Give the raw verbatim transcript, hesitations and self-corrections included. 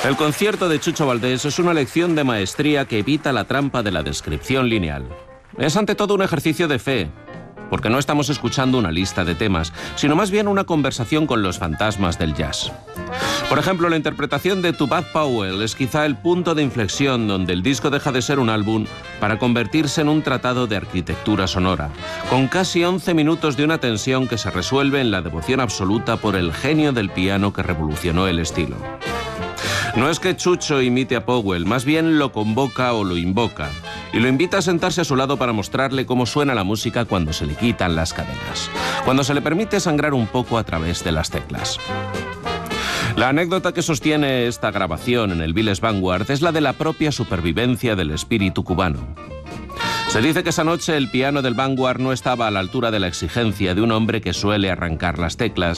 El concierto de Chucho Valdés es una lección de maestría que evita la trampa de la descripción lineal. Es ante todo un ejercicio de fe, porque no estamos escuchando una lista de temas, sino más bien una conversación con los fantasmas del jazz. Por ejemplo, la interpretación de To Bud Powell es quizá el punto de inflexión donde el disco deja de ser un álbum para convertirse en un tratado de arquitectura sonora, con casi once minutos de una tensión que se resuelve en la devoción absoluta por el genio del piano que revolucionó el estilo. No es que Chucho imite a Powell, más bien lo convoca o lo invoca, y lo invita a sentarse a su lado para mostrarle cómo suena la música cuando se le quitan las cadenas, cuando se le permite sangrar un poco a través de las teclas. La anécdota que sostiene esta grabación en el Village Vanguard es la de la propia supervivencia del espíritu cubano. Se dice que esa noche el piano del Vanguard no estaba a la altura de la exigencia de un hombre que suele arrancar las teclas,